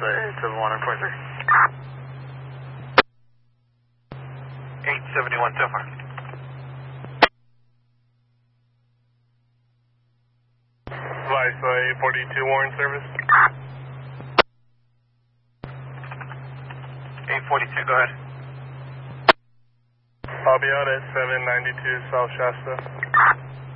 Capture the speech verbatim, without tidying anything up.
eight seven one and four three. eight seventy-one so far. Vice eight forty-two Warren service. eight forty-two, go ahead. I'll be out at seven ninety-two South Shasta.